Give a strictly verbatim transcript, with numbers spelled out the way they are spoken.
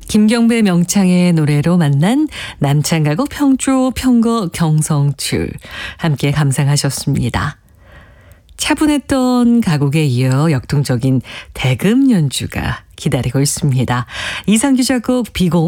김경배 명창의 노래로 만난 남창가곡 평조 평거 경성출 함께 감상하셨습니다. 차분했던 가곡에 이어 역동적인 대금 연주가 기다리고 있습니다. 이상규 작곡 비공